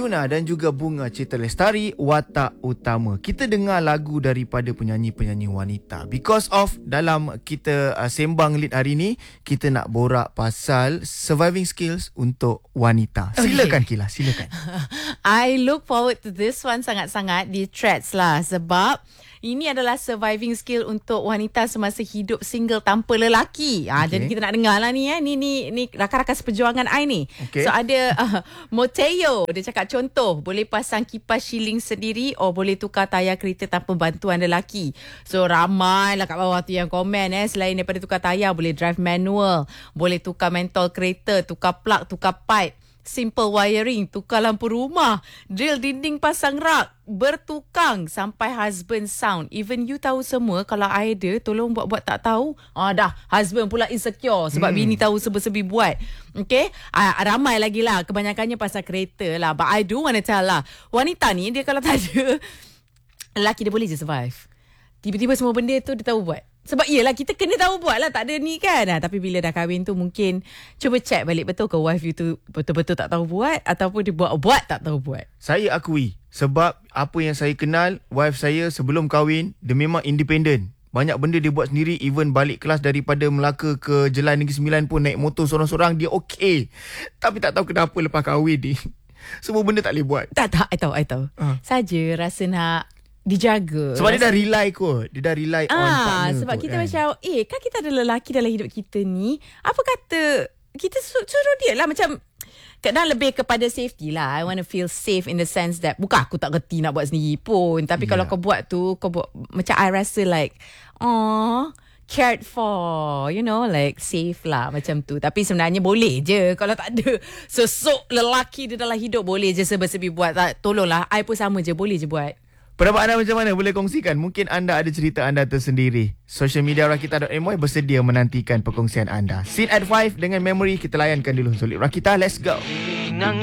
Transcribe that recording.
Yuna dan juga Bunga Citra Lestari, Watak Utama. Kita dengar lagu daripada penyanyi-penyanyi wanita. Because of dalam kita sembang lead hari ni, kita nak borak pasal surviving skills untuk wanita. Silakan Kila, silakan. I look forward to this one sangat-sangat di Threads lah. Sebab ini adalah surviving skill untuk wanita semasa hidup single tanpa lelaki. Jadi kita nak dengar lah ni. Ni rakan-rakan seperjuangan I ni. So ada Moteo. Dia cakap contoh, boleh pasang kipas shilling sendiri or boleh tukar tayar kereta tanpa bantuan lelaki. So ramai lah kat bawah tu yang komen. Selain daripada tukar tayar, boleh drive manual. Boleh tukar mentol kereta, tukar plug, tukar pipe. Simple wiring, tukar lampu rumah, drill dinding, pasang rak, bertukang sampai husband sound. Even you tahu semua, kalau I ada, tolong buat-buat tak tahu. Dah, husband pula insecure sebab bini tahu serba-serbi buat. Okay, ramai lagi lah. Kebanyakannya pasal kereta lah. But I do want to tell lah, wanita ni, dia kalau tak ada lelaki, dia boleh je survive. Tiba-tiba semua benda tu dia tahu buat. Sebab iyalah, kita kena tahu buat lah. Tak ada ni kan. Tapi bila dah kahwin tu, mungkin cuba check balik, betul ke wife you tu betul-betul tak tahu buat, ataupun dia buat tak tahu buat. Saya akui, sebab apa yang saya kenal, wife saya sebelum kahwin, dia memang independent. Banyak benda dia buat sendiri. Even balik kelas daripada Melaka ke Jelan Negeri Sembilan pun naik motor sorang-sorang, dia okey. Tapi tak tahu kenapa lepas kahwin ni semua benda tak boleh buat. Tak, I tahu. Saja rasa nak dijaga. Sebab dia dah rely kot. Dia dah rely on partner. Sebab kot, kita kan? macam kan kita ada lelaki dalam hidup kita ni, apa kata kita suruh dia lah. Macam kadang lebih kepada safety lah. I want to feel safe in the sense that bukan aku tak reti nak buat sendiri pun, tapi kalau kau buat tu, kau buat macam I rasa like cared for, you know, like safe lah macam tu. Tapi sebenarnya boleh je kalau tak ada sosok lelaki di dalam hidup, boleh je serba-serbi buat. Tolonglah, I pun sama je, boleh je buat. Pendapat anda macam mana? Boleh kongsikan. Mungkin anda ada cerita anda tersendiri. Social media Rakita.my bersedia menantikan perkongsian anda. Scene at 5 dengan Memory kita layankan dulu. Solid Rakita, let's go.